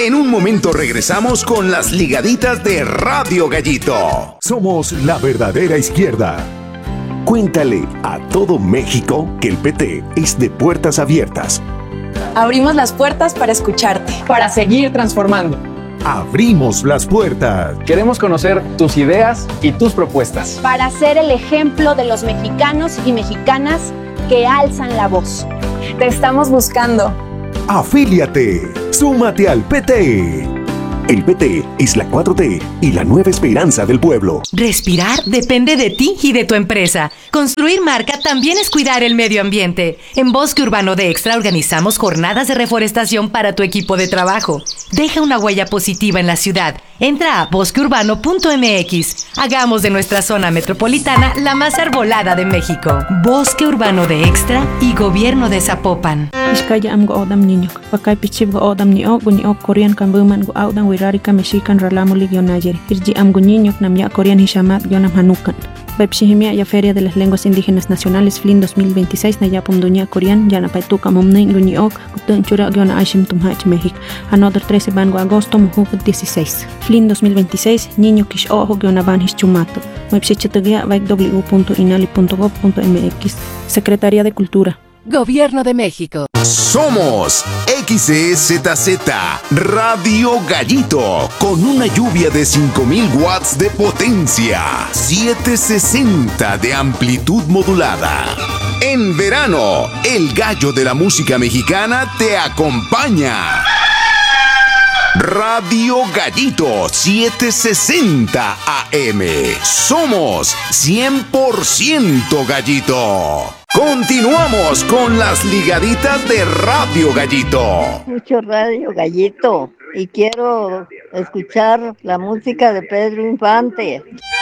En un momento regresamos con las ligaditas de Radio Gallito. Somos la verdadera izquierda. Cuéntale a todo México que el PT es de puertas abiertas. Abrimos las puertas para escucharte. Para seguir transformando. Abrimos las puertas. Queremos conocer tus ideas y tus propuestas. Para ser el ejemplo de los mexicanos y mexicanas que alzan la voz. Te estamos buscando. Afíliate. Súmate al PT. El PT es la 4T y la nueva esperanza del pueblo. Respirar depende de ti y de tu empresa. Construir marca también es cuidar el medio ambiente. En Bosque Urbano de Extra organizamos jornadas de reforestación para tu equipo de trabajo. Deja una huella positiva en la ciudad. Entra a bosqueurbano.mx. Hagamos de nuestra zona metropolitana la más arbolada de México. Bosque Urbano de Extra y Gobierno de Zapopan. Iskaya am go odam niño, pakay pichib go odam ni o Korean kan buman go audan wirarika mexican ralamuli gyonayer. Irji am go niño nam ya Korean hishamat gyonam hanukan. Bepshihimia ya Feria de las Lenguas Indígenas Nacionales FLIN 2026 na yapum dunya Korean ya na paituka momne guniok kutun chura gyona ashim tumhach México. Another 13 van go agosto muhu 16. FLIN 2026 niño kish ojo gyona van hischumato. Website www.inali.gov.mx. Secretaría de Cultura. Gobierno de México. Somos XEZZ Radio Gallito, con una lluvia de 5000 watts de potencia, 760 de amplitud modulada. En verano, el gallo de la música mexicana te acompaña. Radio Gallito 760 AM. Somos 100% Gallito. Continuamos con las ligaditas de Radio Gallito. Mucho Radio Gallito y quiero escuchar la música de Pedro Infante.